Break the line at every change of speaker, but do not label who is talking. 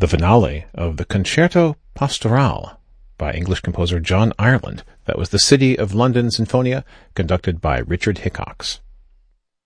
the finale of the Concerto Pastorale by English composer John Ireland. That was the City of London Sinfonia, conducted by Richard Hickox.